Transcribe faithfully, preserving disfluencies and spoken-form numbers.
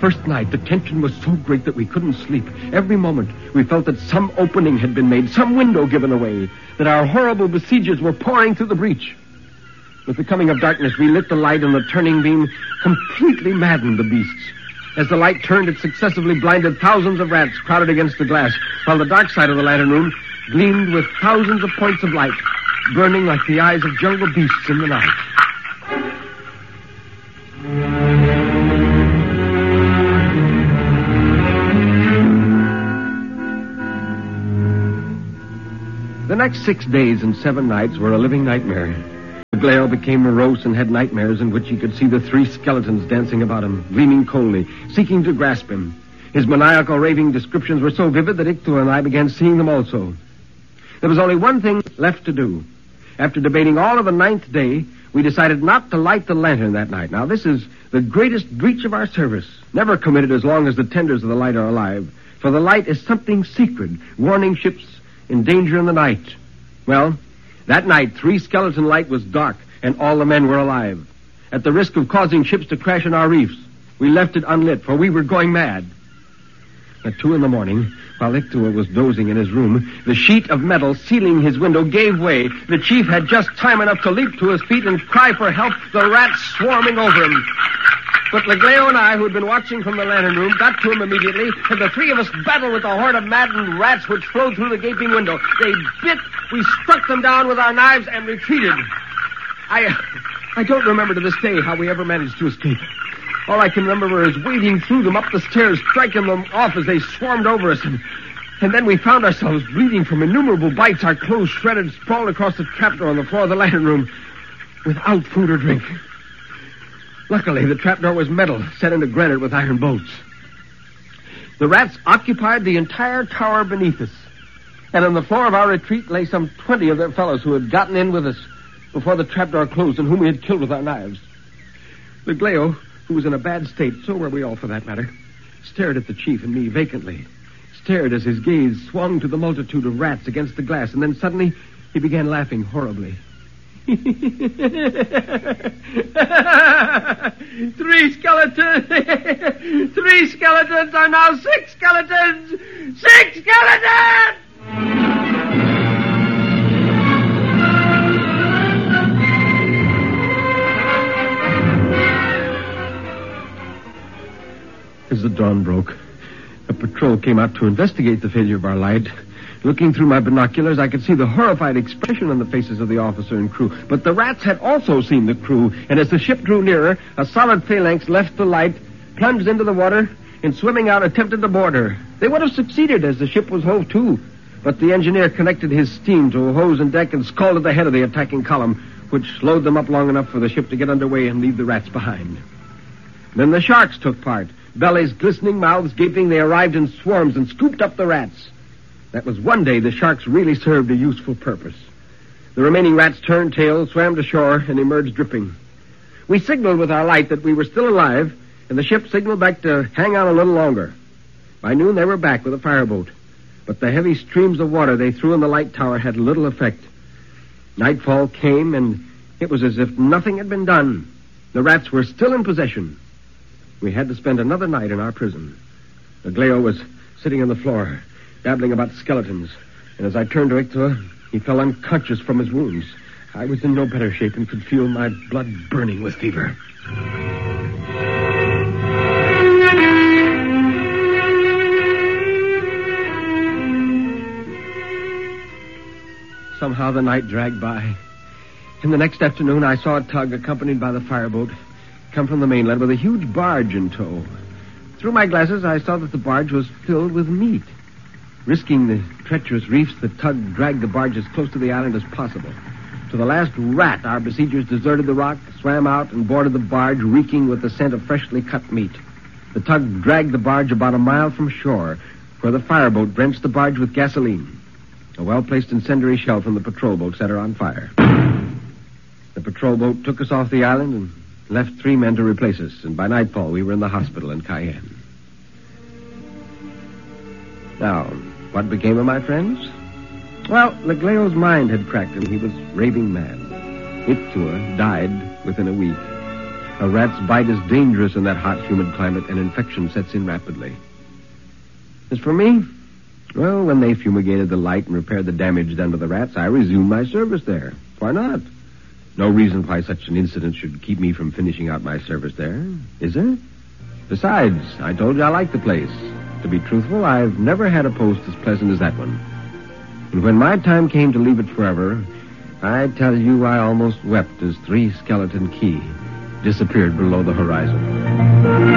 first night, the tension was so great that we couldn't sleep. Every moment, we felt that some opening had been made, some window given away, that our horrible besiegers were pouring through the breach. With the coming of darkness, we lit the light, and the turning beam completely maddened the beasts. As the light turned, it successively blinded thousands of rats crowded against the glass, while the dark side of the lantern room gleamed with thousands of points of light, burning like the eyes of jungle beasts in the night. The next six days and seven nights were a living nightmare. Gleo became morose and had nightmares in which he could see the three skeletons dancing about him, gleaming coldly, seeking to grasp him. His maniacal, raving descriptions were so vivid that Iktua and I began seeing them also. There was only one thing left to do. After debating all of the ninth day, we decided not to light the lantern that night. Now, this is the greatest breach of our service, never committed as long as the tenders of the light are alive, for the light is something secret, warning ships in danger in the night. Well, that night, Three Skeleton Light was dark, and all the men were alive. At the risk of causing ships to crash on our reefs, we left it unlit, for we were going mad. At two in the morning, while Iktua was dozing in his room, the sheet of metal sealing his window gave way. The chief had just time enough to leap to his feet and cry for help, the rats swarming over him. But Legleo and I, who had been watching from the lantern room, got to him immediately, and the three of us battled with a horde of maddened rats which flowed through the gaping window. They bit, we struck them down with our knives, and retreated. I, I don't remember to this day how we ever managed to escape. All I can remember is wading through them up the stairs, striking them off as they swarmed over us, and, and then we found ourselves bleeding from innumerable bites, our clothes shredded, sprawled across the trapdoor on the floor of the lantern room, without food or drink. Luckily, the trapdoor was metal, set into granite with iron bolts. The rats occupied the entire tower beneath us, and on the floor of our retreat lay some twenty of their fellows who had gotten in with us before the trapdoor closed and whom we had killed with our knives. Legleo, who was in a bad state, so were we all for that matter, stared at the chief and me vacantly, stared as his gaze swung to the multitude of rats against the glass, and then suddenly he began laughing horribly. Three skeletons! Three skeletons are now six skeletons! Six skeletons! As the dawn broke, a patrol came out to investigate the failure of our light. Looking through my binoculars, I could see the horrified expression on the faces of the officer and crew. But the rats had also seen the crew, and as the ship drew nearer, a solid phalanx left the light, plunged into the water, and swimming out attempted to board her. They would have succeeded as the ship was hove to, but the engineer connected his steam to a hose in deck and scalded the head of the attacking column, which slowed them up long enough for the ship to get underway and leave the rats behind. Then the sharks took part. Bellies glistening, mouths gaping, they arrived in swarms and scooped up the rats. That was one day the sharks really served a useful purpose. The remaining rats turned tail, swam to shore, and emerged dripping. We signaled with our light that we were still alive, and the ship signaled back to hang on a little longer. By noon, they were back with a fireboat, but the heavy streams of water they threw in the light tower had little effect. Nightfall came, and it was as if nothing had been done. The rats were still in possession. We had to spend another night in our prison. Legleo was sitting on the floor, babbling about skeletons, and as I turned to Iktua, he fell unconscious from his wounds. I was in no better shape and could feel my blood burning with fever. Somehow the night dragged by, and the next afternoon I saw a tug accompanied by the fireboat come from the mainland with a huge barge in tow. Through my glasses, I saw that the barge was filled with meat. Risking the treacherous reefs, the tug dragged the barge as close to the island as possible. To the last rat, our besiegers deserted the rock, swam out, and boarded the barge, reeking with the scent of freshly cut meat. The tug dragged the barge about a mile from shore, where the fireboat drenched the barge with gasoline. A well-placed incendiary shell from the patrol boat set her on fire. The patrol boat took us off the island and left three men to replace us, and by nightfall we were in the hospital in Cayenne. Now, what became of my friends? Well, Legleo's mind had cracked and he was raving mad. Iktua died within a week. A rat's bite is dangerous in that hot, humid climate, and infection sets in rapidly. As for me, well, when they fumigated the light and repaired the damage done to the rats, I resumed my service there. Why not? No reason why such an incident should keep me from finishing out my service there, is there? Besides, I told you I liked the place. To be truthful, I've never had a post as pleasant as that one. And when my time came to leave it forever, I tell you I almost wept as Three Skeleton Key disappeared below the horizon.